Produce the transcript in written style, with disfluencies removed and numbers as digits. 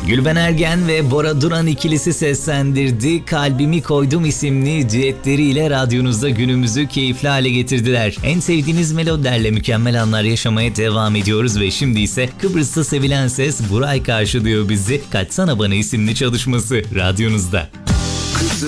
Gülben Ergen ve Bora Duran ikilisi seslendirdi. Kalbimi Koydum isimli düetleriyle radyonuzda günümüzü keyifli hale getirdiler. En sevdiğiniz melodilerle mükemmel anlar yaşamaya devam ediyoruz ve şimdi ise Kıbrıs'ta sevilen ses Buray karşılıyor bizi. Kaçsana Bana isimli çalışması radyonuzda. Kızım